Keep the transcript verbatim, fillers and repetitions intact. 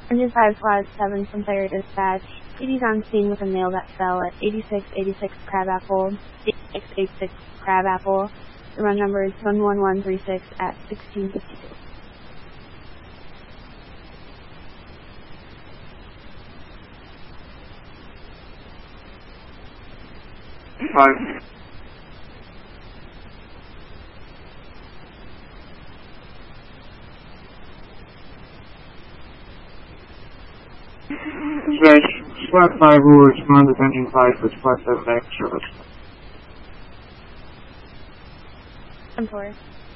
Engine five Squad seven from Player Dispatch. P D's on scene with a male that fell at eighty-six eighty-six Crabapple, eighty-six eighty-six Crabapple. The run number is one one one three six at sixteen fifty-two. Five. Slash, Squad five will respond with Engine five for Squad seven back service. I'm sorry.